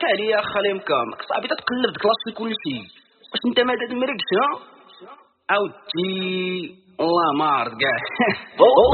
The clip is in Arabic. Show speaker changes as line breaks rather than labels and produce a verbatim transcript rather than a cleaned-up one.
عليا خالي مكامك صاحبي تتقلب تكلاسي كلشي واش انت ما مرقش ها عاودتي والله ما عرفت كاع